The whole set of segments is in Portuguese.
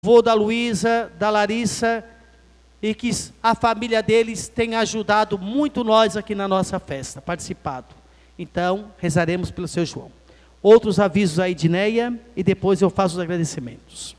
avô da Luísa, da Larissa, e que a família deles tem ajudado muito nós aqui na nossa festa, participado. Então, rezaremos pelo seu João. Outros avisos aí de Neia, e depois eu faço os agradecimentos.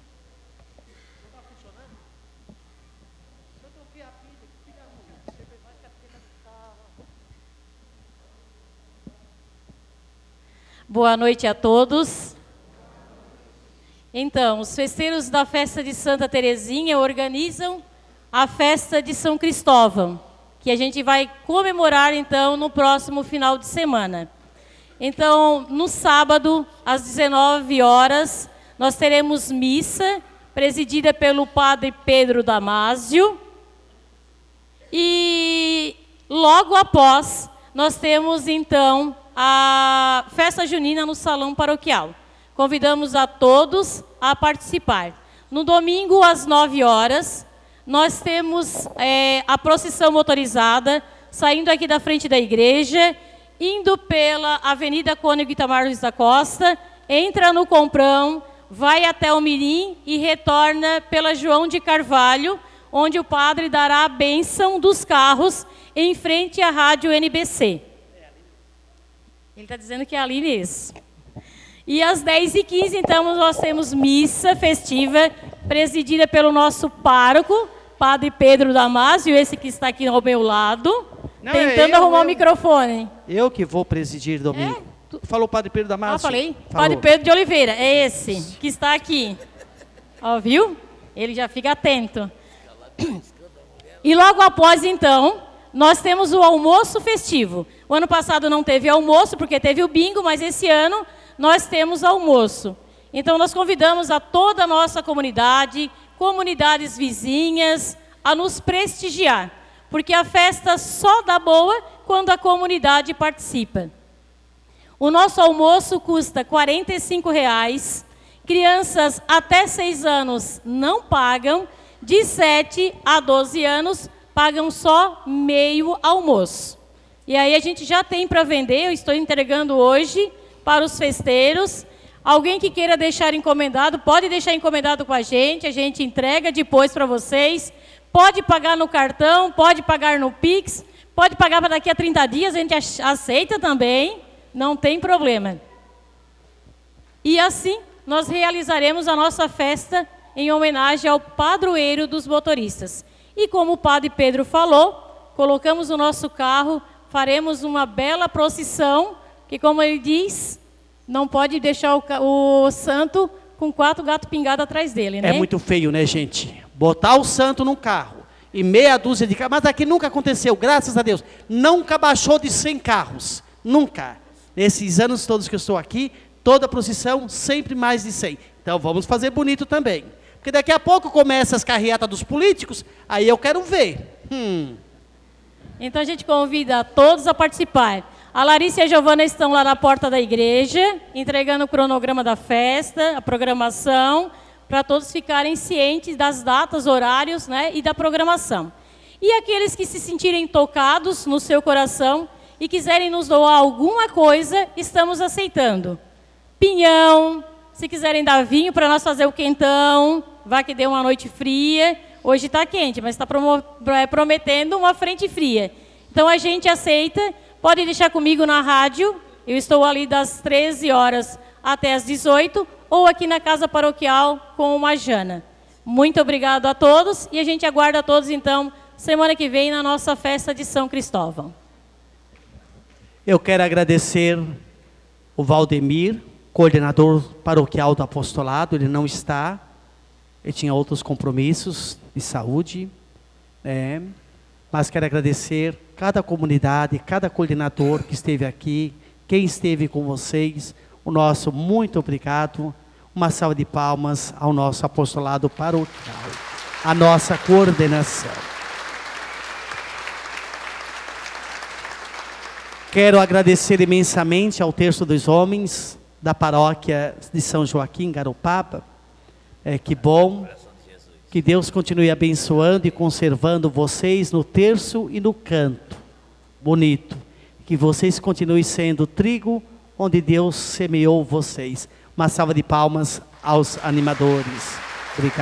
Boa noite a todos. Então, os festeiros da festa de Santa Terezinha organizam a festa de São Cristóvão, que a gente vai comemorar, então, no próximo final de semana. Então, no sábado, às 19 horas, nós teremos missa, presidida pelo padre Pedro Damásio. E logo após, nós temos, então, a festa junina no salão paroquial. Convidamos a todos a participar. No domingo, às 9 horas, nós temos a procissão motorizada, saindo aqui da frente da igreja, indo pela Avenida Cônego Itamar Luiz da Costa, entra no Comprão, vai até o Mirim e retorna pela João de Carvalho, onde o padre dará a bênção dos carros em frente à rádio NBC. Ele está dizendo que é ali mesmo. E às 10h15, então, nós temos missa festiva, presidida pelo nosso pároco, padre Pedro Damásio, esse que está aqui ao meu lado, tentando arrumar o microfone. Eu que vou presidir domingo. Falou padre Pedro Damásio? Falei. Falou. Padre Pedro de Oliveira, é esse que está aqui. Ó, viu? Ele já fica atento. E logo após, então, nós temos o almoço festivo. O ano passado não teve almoço, porque teve o bingo, mas esse ano nós temos almoço. Então, nós convidamos a toda a nossa comunidade, comunidades vizinhas, a nos prestigiar, porque a festa só dá boa quando a comunidade participa. O nosso almoço custa R$ 45, crianças até 6 anos não pagam, de 7 a 12 anos pagam só meio almoço. E aí a gente já tem para vender, eu estou entregando hoje para os festeiros. Alguém que queira deixar encomendado, pode deixar encomendado com a gente entrega depois para vocês. Pode pagar no cartão, pode pagar no Pix, pode pagar para daqui a 30 dias, a gente aceita também, não tem problema. E assim, nós realizaremos a nossa festa em homenagem ao padroeiro dos motoristas. E como o padre Pedro falou, colocamos o nosso carro, faremos uma bela procissão, que como ele diz, não pode deixar o santo com 4 gatos pingados atrás dele, né? É muito feio, né, gente? Botar o santo num carro e meia dúzia de carros, mas aqui nunca aconteceu, graças a Deus. Nunca baixou de 100 carros, nunca. Nesses anos todos que eu estou aqui, toda procissão, sempre mais de 100. Então vamos fazer bonito também. Porque daqui a pouco começa as carreatas dos políticos, aí eu quero ver. Então a gente convida a todos a participar. A Larissa e a Giovana estão lá na porta da igreja, entregando o cronograma da festa, a programação, para todos ficarem cientes das datas, horários, né, e da programação. E aqueles que se sentirem tocados no seu coração e quiserem nos doar alguma coisa, estamos aceitando. Pinhão, se quiserem dar vinho para nós fazer o quentão, vai que dê uma noite fria. Hoje está quente, mas está prometendo uma frente fria. Então a gente aceita. Pode deixar comigo na rádio, eu estou ali das 13 horas até as 18, ou aqui na Casa Paroquial com uma Jana. Muito obrigado a todos e a gente aguarda a todos, então, semana que vem na nossa festa de São Cristóvão. Eu quero agradecer o Valdemir, coordenador paroquial do apostolado, ele não está, ele tinha outros compromissos de saúde, mas quero agradecer cada comunidade, cada coordenador que esteve aqui, quem esteve com vocês, o nosso muito obrigado, uma salva de palmas ao nosso apostolado paroquial, a nossa coordenação. Quero agradecer imensamente ao Terço dos Homens da paróquia de São Joaquim, Garopaba. Que bom. Que Deus continue abençoando e conservando vocês no terço e no canto. Bonito. Que vocês continuem sendo trigo onde Deus semeou vocês. Uma salva de palmas aos animadores. Obrigado.